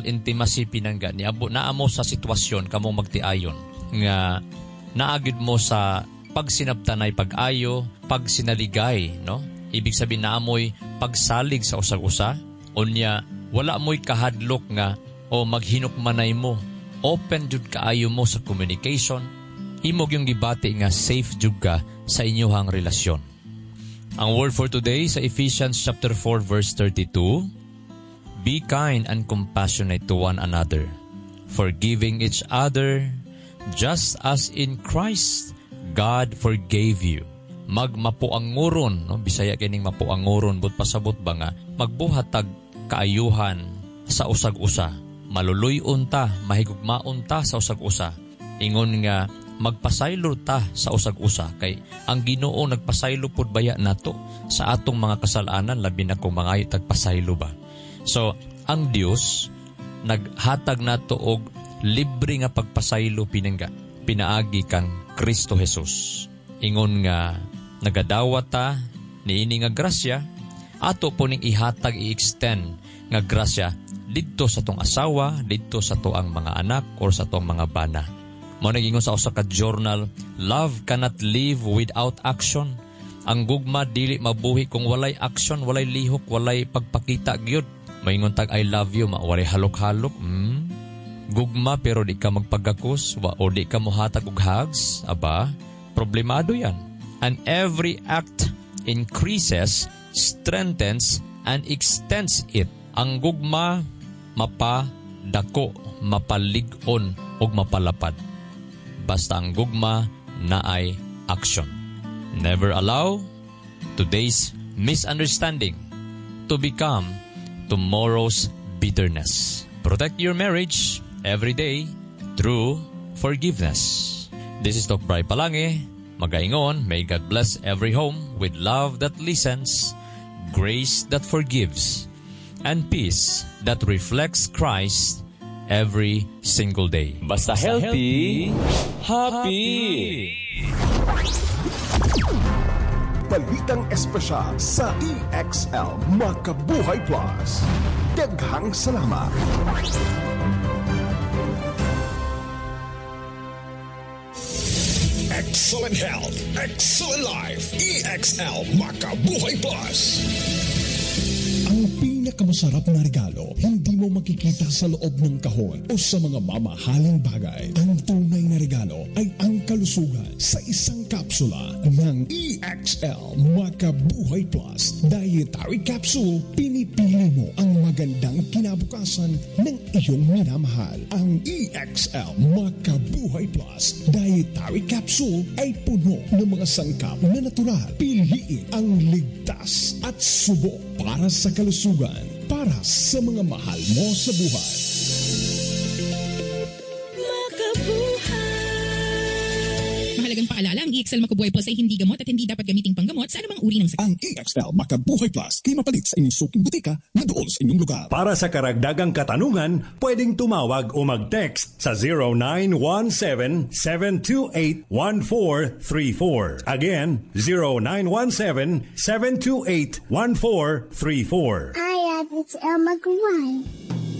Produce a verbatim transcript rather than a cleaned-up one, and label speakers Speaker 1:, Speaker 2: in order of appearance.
Speaker 1: intimacy pinangga ni abo naa mo sa sitwasyon kamo magtiayon nga naagid mo sa pagsinabtanay pag-ayo, pagsinaligay, no? Ibig sabihin na amoy pagsalig sa usag-usa, unya wala mo'y kahadlok nga o maghinukmanay mo. Open jud kaayo mo sa communication, imog yung gibati nga safe jud ka sa inyuhang relasyon. Ang word for today sa Ephesians chapter four verse thirty-two, be kind and compassionate to one another, forgiving each other, just as in Christ God forgave you. Magmapuanguron, no? Bisaya kining mapuanguron, but pasabot ba nga, magbuhatag kaayuhan sa usag-usa. Maluluyon ta, mahigugmaon ta sa usag-usa. Ingon nga, magpasaylo ta sa usag-usa. Kay ang Ginoo nagpasaylo pod baya nato sa atong mga kasalanan, labi na kung mga tagpasaylo ba. So, ang Dios naghatag nato og libre nga pagpasaylo pinangga, pinaagi kang Kristo Jesus. Ingon nga, nagadawat ta niini nga grasya, ato po ning ihatag i-extend nga grasya didto sa tong asawa, didto sa to ang mga anak, or sa tong mga bana. Mo nagingon sa usa ka journal, love cannot live without action. Ang gugma dili mabuhi kung walay action, walay lihok, walay pagpakita gyud. Maingon tag I love you, mawalay halok-halok. Hmm? Gugma pero di ka magpagakos wa, o di ka mohatag og hugs, aba, problemado yan. And every act increases, strengthens, and extends it. Ang gugma, mapadako, mapalig-on, o mapalapad. Basta ang gugma na ay action. Never allow today's misunderstanding to become tomorrow's bitterness. Protect your marriage every day through forgiveness. This is Doc Bri Palange. Magaingon, may God bless every home with love that listens, grace that forgives, and peace that reflects Christ every single day.
Speaker 2: Basta healthy, happy!
Speaker 3: Balitang espesyal sa E X L Makabuhay Plus. Daghang salamat!
Speaker 4: Excellent health, excellent life. E X L Makabuhay Plus.
Speaker 3: Ang pinakamasarap na regalo, hindi mo makikita sa loob ng kahon o sa mga mamahaling bagay. Ang tunay na regalo ay ang kalusugan sa isang kapsula ng E X L Makabuhay Plus Dietary Capsule. Pinipili mo ang magandang kinabukasan ng iyong minamahal. Ang E X L Makabuhay Plus Dietary Capsule ay puno ng mga sangkap na natural. Piliin ang ligtas at subok para sa kalusugan, para sa mga mahal mo sa buhay.
Speaker 5: Mahalagang paalala, ang E X L Makabuhay Plus ay hindi gamot at hindi dapat gamiting panggamot sa anumang uri ng sakit.
Speaker 3: Ang E X L Makabuhay Plus ay mapalit sa inyong suking butika na doon sa inyong lugar.
Speaker 2: Para sa karagdagang katanungan, pwedeng tumawag o mag-text sa zero nine one seven, seven two eight, one four three four. Again, zero nine one seven, seven two eight, one four three four.
Speaker 6: I have it's El Magaway.